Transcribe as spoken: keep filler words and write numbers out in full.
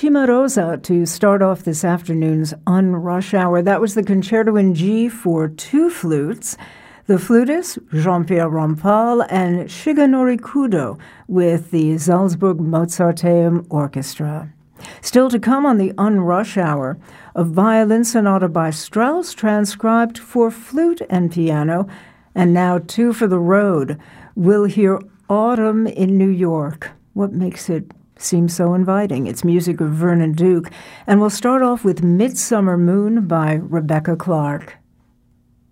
Cimarosa to start off this afternoon's Unrush Hour. That was the Concerto in G for two flutes. The flutist, Jean-Pierre Rampal, and Shigenori Kudo with the Salzburg Mozarteum Orchestra. Still to come on the Unrush Hour, a violin sonata by Strauss transcribed for flute and piano, and now two for the road. We'll hear Autumn in New York. What makes it seem so inviting? It's music of Vernon Duke, and we'll start off with Midsummer Moon by Rebecca Clark.